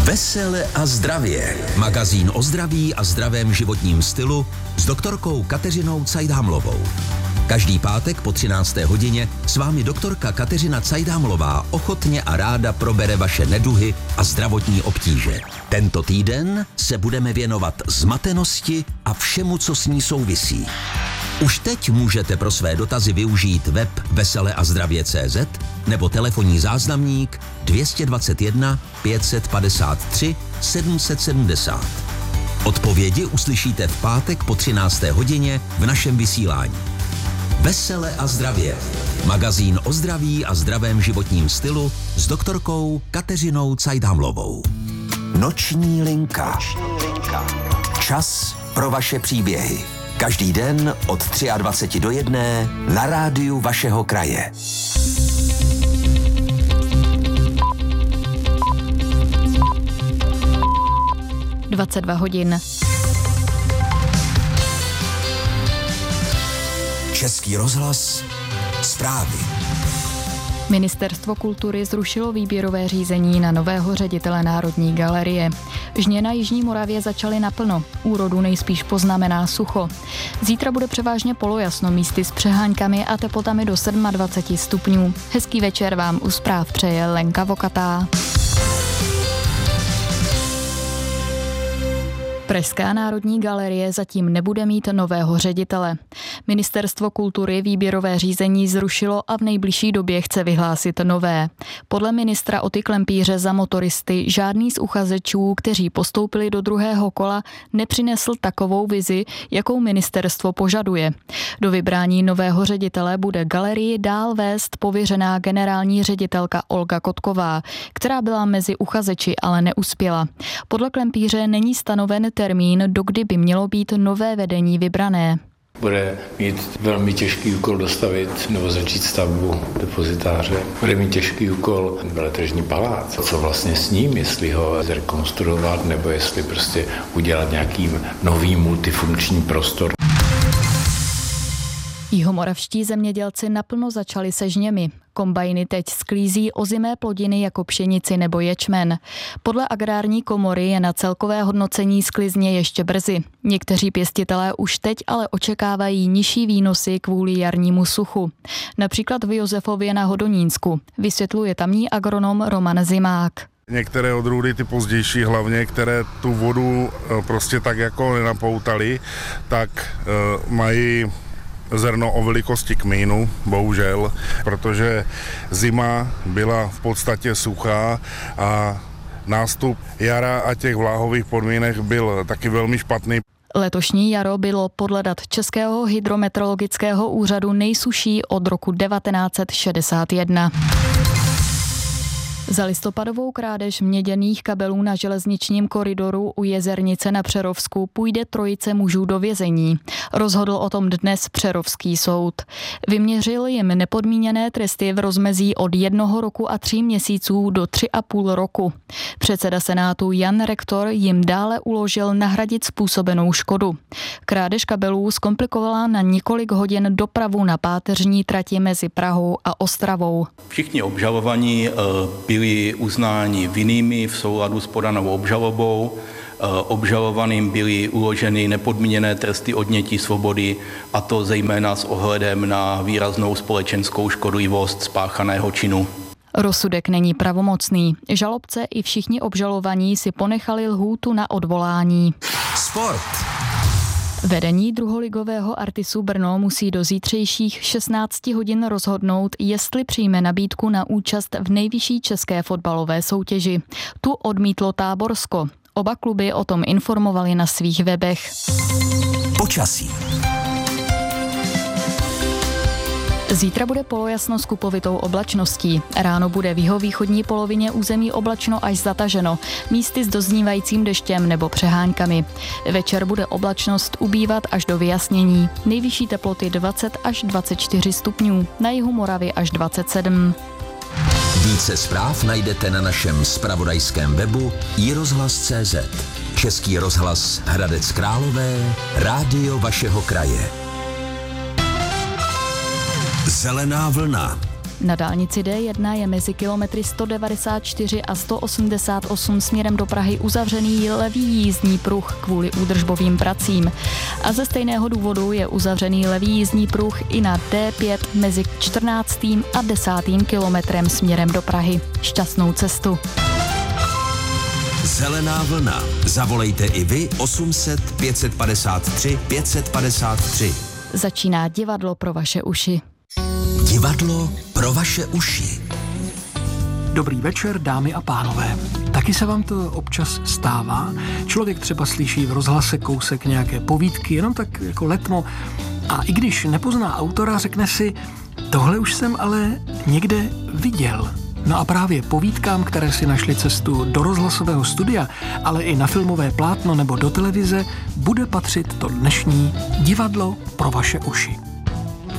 Vesele a zdravě. Magazín o zdraví a zdravém životním stylu s doktorkou Kateřinou Cajdhamlovou. Každý pátek po 13. hodině s vámi doktorka Kateřina Cajdhamlová ochotně a ráda probere vaše neduhy a zdravotní obtíže. Tento týden se budeme věnovat zmatenosti a všemu, co s ní souvisí. Už teď můžete pro své dotazy využít web veseleazdravě.cz nebo telefonní záznamník 221 553 770. Odpovědi uslyšíte v pátek po 13. hodině v našem vysílání. Vesele a zdravě. Magazín o zdraví a zdravém životním stylu s doktorkou Kateřinou Cajdhamlovou. Noční linka. Čas pro vaše příběhy. Každý den od 23 do 1 na rádiu vašeho kraje. Dvacet 2 hodin. Český rozhlas. Zprávy. Ministerstvo kultury zrušilo výběrové řízení na nového ředitele Národní galerie. Žně na Jižní Moravě začaly naplno. Úrodu nejspíš poznamená sucho. Zítra bude převážně polojasno, místy s přeháňkami a teplotami do 27 stupňů. Hezký večer vám u zpráv přeje Lenka Vokatá. Pražská Národní galerie zatím nebude mít nového ředitele. Ministerstvo kultury výběrové řízení zrušilo a v nejbližší době chce vyhlásit nové. Podle ministra Oty Klempíře za motoristy žádný z uchazečů, kteří postoupili do druhého kola, nepřinesl takovou vizi, jakou ministerstvo požaduje. Do vybrání nového ředitele bude galerii dál vést pověřená generální ředitelka Olga Kotková, která byla mezi uchazeči, ale neuspěla. Podle Klempíře není stanoven termín, dokdy by mělo být nové vedení vybrané. Bude mít velmi těžký úkol dostavit nebo začít stavbu depozitáře. Bude mít těžký úkol Veletržní palác. Co vlastně s ním, jestli ho zrekonstruovat nebo jestli prostě udělat nějaký nový multifunkční prostor. Jihomoravští zemědělci naplno začali se žněmi. Kombajny teď sklízí ozimé plodiny jako pšenici nebo ječmen. Podle Agrární komory je na celkové hodnocení sklizně ještě brzy. Někteří pěstitelé už teď ale očekávají nižší výnosy kvůli jarnímu suchu. Například v Josefově na Hodonínsku. Vysvětluje tamní agronom Roman Zimák. Některé odrůdy, ty pozdější hlavně, které tu vodu prostě tak jako nenapoutaly, tak mají zrno o velikosti kmínu, bohužel, protože zima byla v podstatě suchá a nástup jara a těch vláhových podmínek byl taky velmi špatný. Letošní jaro bylo podle dat Českého hydrometeorologického úřadu nejsušší od roku 1961. Za listopadovou krádež měděných kabelů na železničním koridoru u Jezernice na Přerovsku půjde trojice mužů do vězení. Rozhodl o tom dnes Přerovský soud. Vyměřil jim nepodmíněné tresty v rozmezí od 1 roku a 3 měsíců do 3,5 roku. Předseda Senátu Jan Rektor jim dále uložil nahradit způsobenou škodu. Krádež kabelů zkomplikovala na několik hodin dopravu na páteřní trati mezi Prahou a Ostravou. Všichni obžalovaní byli uznáni vinnými v souladu s podanou obžalobou. Obžalovaným byly uloženy nepodmíněné tresty odnětí svobody, a to zejména s ohledem na výraznou společenskou škodlivost spáchaného činu. Rozsudek není pravomocný. Žalobce i všichni obžalovaní si ponechali lhůtu na odvolání. Sport. Vedení druholigového Artisu Brno musí do zítřejších 16 hodin rozhodnout, jestli přijme nabídku na účast v nejvyšší české fotbalové soutěži. Tu odmítlo Táborsko. Oba kluby o tom informovali na svých webech. Počasí. Zítra bude polojasno s kupovitou oblačností. Ráno bude v jihovýchodní polovině území oblačno až zataženo, místy s doznívajícím deštěm nebo přeháňkami. Večer bude oblačnost ubývat až do vyjasnění. Nejvyšší teploty 20 až 24 stupňů, na jihu Moravy až 27. Více zpráv najdete na našem zpravodajském webu iRozhlas.cz. Český rozhlas Hradec Králové, rádio vašeho kraje. Zelená vlna. Na dálnici D1 je mezi kilometry 194 a 188 směrem do Prahy uzavřený levý jízdní pruh kvůli údržbovým pracím. A ze stejného důvodu je uzavřený levý jízdní pruh i na D5 mezi 14. a 10. kilometrem směrem do Prahy. Šťastnou cestu. Zelená vlna. Zavolejte i vy 800 553 553. Začíná divadlo pro vaše uši. Divadlo pro vaše uši. Dobrý večer, dámy a pánové. Taky se vám to občas stává? Člověk třeba slyší v rozhlase kousek nějaké povídky, jenom tak jako letmo, a i když nepozná autora, řekne si, tohle už jsem ale někde viděl. No a právě povídkám, které si našly cestu do rozhlasového studia, ale i na filmové plátno nebo do televize, bude patřit to dnešní divadlo pro vaše uši.